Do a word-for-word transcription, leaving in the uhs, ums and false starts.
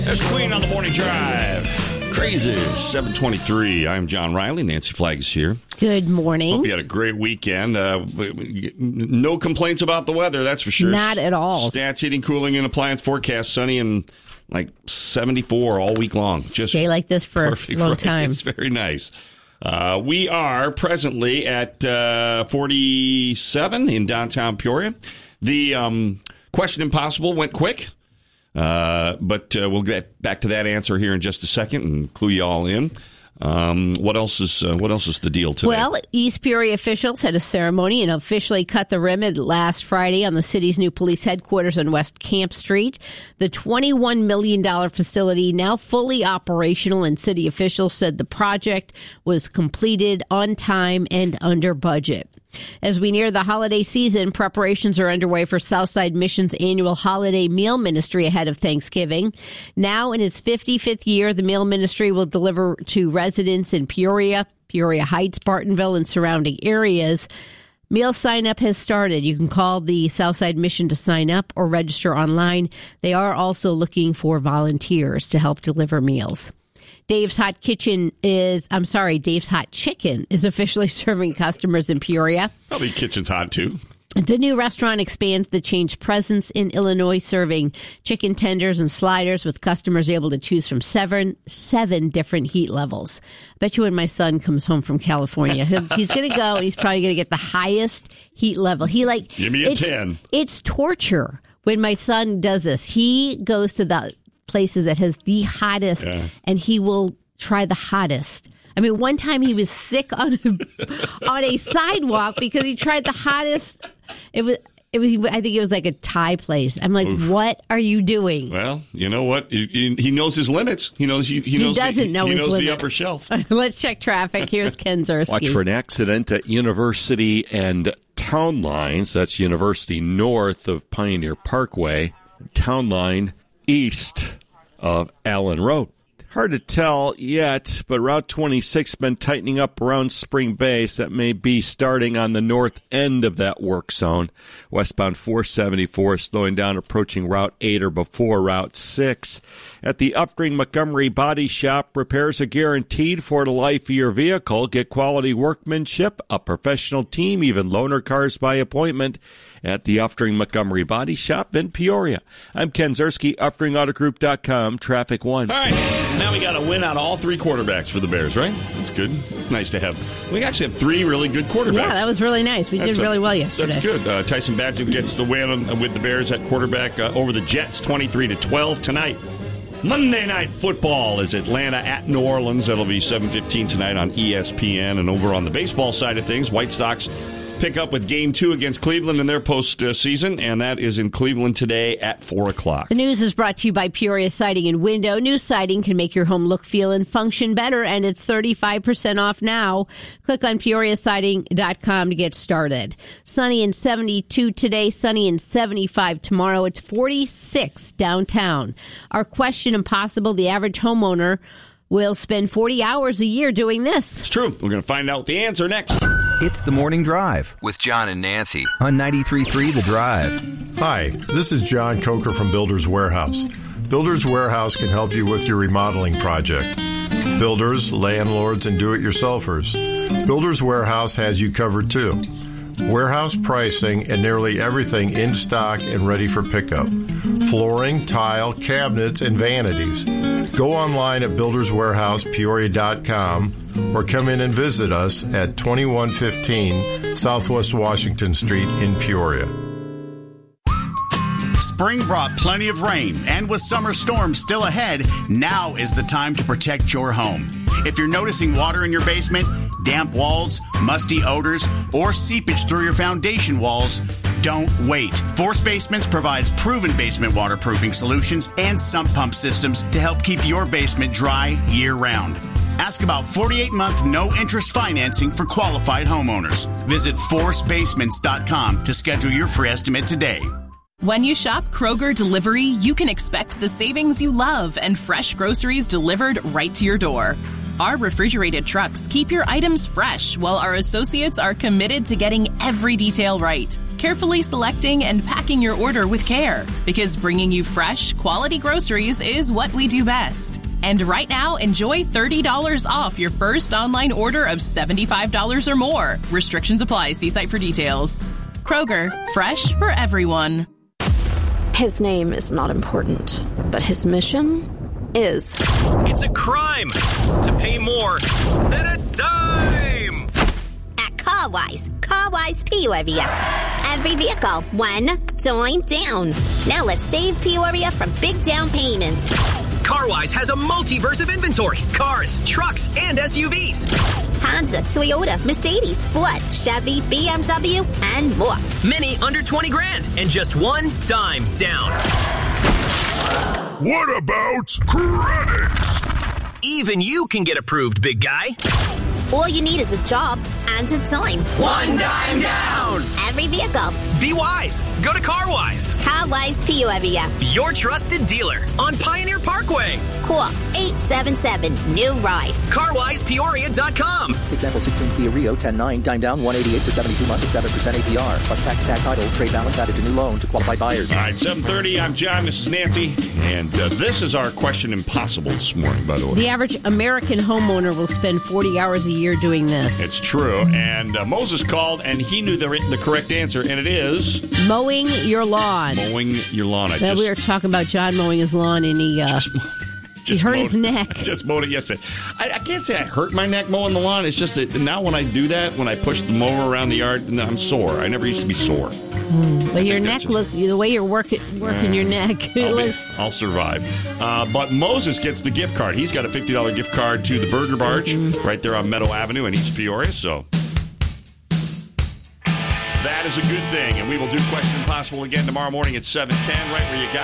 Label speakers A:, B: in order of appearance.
A: That's Queen on the Morning Drive. Crazy. seven twenty-three. I'm John Riley. Nancy Flagg is here.
B: Good morning.
A: Hope you had a great weekend. Uh, no complaints about the weather, that's for sure.
B: Not at all.
A: Stats, heating, cooling, and appliance forecast. Sunny and like seventy-four all week long. Just
B: stay like this for a long
A: right?
B: time.
A: It's very nice. Uh, we are presently at uh, forty-seven in downtown Peoria. The um, Question Impossible went quick. Uh, but uh, we'll get back to that answer here in just a second and clue you all in. Um, what else is uh, what else is the deal today?
B: Well, East Peoria officials had a ceremony and officially cut the ribbon last Friday on the city's new police headquarters on West Camp Street. The twenty-one million dollars facility now fully operational, and city officials said the project was completed on time and under budget. As we near the holiday season, preparations are underway for Southside Mission's annual holiday meal ministry ahead of Thanksgiving. Now in its fifty-fifth year, the meal ministry will deliver to residents in Peoria, Peoria Heights, Bartonville, and surrounding areas. Meal sign-up has started. You can call the Southside Mission to sign up or register online. They are also looking for volunteers to help deliver meals. Dave's Hot Kitchen is, I'm sorry, Dave's Hot Chicken is officially serving customers in Peoria.
A: Probably kitchen's hot, too.
B: The new restaurant expands the changed presence in Illinois, serving chicken tenders and sliders with customers able to choose from seven seven different heat levels. I bet you when my son comes home from California, he's going to go and he's probably going to get the highest heat level. He like
A: Give me a
B: it's,
A: ten.
B: It's torture when my son does this. He goes to the places that has the hottest, yeah. and he will try the hottest. I mean, one time he was sick on a, on a sidewalk because he tried the hottest. It was, it was. I think it was like a Thai place. I'm like, Oof. What are you doing?
A: Well, you know what? He, he knows his limits. He knows. He, he,
B: he
A: knows
B: doesn't
A: the,
B: know
A: he
B: his
A: knows
B: limits.
A: the upper shelf.
B: Let's check traffic. Here's Ken Zerski.
C: Watch for an accident at University and Town Lines. That's University north of Pioneer Parkway. Town Line east of Allen Road. Hard to tell yet, but Route twenty-six has been tightening up around Spring Base. That may be starting on the north end of that work zone. Westbound four seventy-four slowing down, approaching Route eight or before Route six. At the Uftring Montgomery Body Shop, repairs are guaranteed for the life of your vehicle. Get quality workmanship, a professional team, even loaner cars by appointment at the Uftring Montgomery Body Shop in Peoria. I'm Ken Zerski, Uftring Auto Group dot com, Traffic One.
A: All right, now we got a win out of all three quarterbacks for the Bears, right? That's good. It's nice to have. We actually have three really good quarterbacks.
B: Yeah, that was really nice. We that's did really a, well yesterday.
A: That's good. Uh, Tyson Bagent gets the win with the Bears at quarterback uh, over the Jets, twenty-three to twelve tonight. Monday Night Football is Atlanta at New Orleans. That'll be seven fifteen tonight on E S P N. And over on the baseball side of things, White Sox pick up with game two against Cleveland in their postseason, and that is in Cleveland today at four o'clock.
B: The news is brought to you by Peoria Siding and Window. New siding can make your home look, feel, and function better, and it's thirty-five percent off now. Click on Peoria Siding dot com to get started. Sunny and seventy-two today, sunny and seventy-five tomorrow. It's forty-six downtown. Our question, impossible, the average homeowner will spend forty hours a year doing this.
A: It's true. We're going to find out the answer next.
D: It's The Morning Drive with John and Nancy on ninety-three point three The Drive.
E: Hi, this is John Coker from Builders Warehouse. Builders Warehouse can help you with your remodeling project. Builders, landlords, and do-it-yourselfers. Builders Warehouse has you covered too. Warehouse pricing and nearly everything in stock and ready for pickup. Flooring, tile, cabinets, and vanities. Go online at builders warehouse peoria dot com or come in and visit us at twenty-one fifteen Southwest Washington Street in Peoria.
F: Spring brought plenty of rain, and with summer storms still ahead, now is the time to protect your home. If you're noticing water in your basement, damp walls, musty odors, or seepage through your foundation walls, don't wait. Force Basements provides proven basement waterproofing solutions and sump pump systems to help keep your basement dry year-round. Ask about forty-eight month no-interest financing for qualified homeowners. Visit force basements dot com to schedule your free estimate today.
G: When you shop Kroger Delivery, you can expect the savings you love and fresh groceries delivered right to your door. Our refrigerated trucks keep your items fresh, while our associates are committed to getting every detail right. carefully selecting and packing your order with care. Because bringing you fresh, quality groceries is what we do best. And right now, enjoy thirty dollars off your first online order of seventy-five dollars or more. Restrictions apply. See site for details. Kroger, fresh for everyone.
H: His name is not important, but his mission is.
I: It's a crime to pay more than a dime.
J: At CarWise, CarWise Peoria. Every vehicle, one dime down. Now let's save Peoria from big down payments.
I: CarWise has a multiverse of inventory. Cars, trucks, and S U Vs.
J: Honda, Toyota, Mercedes, Ford, Chevy, B M W, and more.
I: Many under twenty grand and just one dime down.
K: What about credit?
I: Even you can get approved, big guy.
J: All you need is a job and a dime.
I: One dime down.
J: Every vehicle.
I: Be wise. Go to CarWise.
J: CarWise Peoria.
I: Your trusted dealer on Pioneer Parkway.
J: Call eight seven seven, new ride.
I: car wise peoria dot com.
L: Example sixteen Kia Rio ten nine, dime down one eighty-eight for seventy-two months at seven percent A P R. Plus tax, tag title, trade balance added to new loan to qualified buyers.
A: All right, seven thirty. I'm John. This is Nancy. And uh, this is our Question Impossible this morning, by the way.
B: The average American homeowner will spend forty hours a year doing this.
A: It's true. And uh, Moses called, and he knew the, the correct answer, and it is...
B: Mowing your lawn.
A: Mowing your lawn. I
B: well,
A: just,
B: we were talking about John mowing his lawn, and he... Uh,
A: just,
B: he hurt
A: mowed,
B: his neck.
A: I just mowed it yesterday. I, I can't say I hurt my neck mowing the lawn. It's just that now when I do that, when I push the mower around the yard, I'm sore. I never used to be sore.
B: Mm, but your neck
A: just,
B: looks, the way you're working working uh, your neck, it
A: I'll,
B: looks...
A: be, I'll survive. Uh, but Moses gets the gift card. He's got a fifty dollars gift card to the Burger Barge mm-hmm. right there on Meadow Avenue in East Peoria. So that is a good thing. And we will do Question Impossible again tomorrow morning at seven ten, right where you got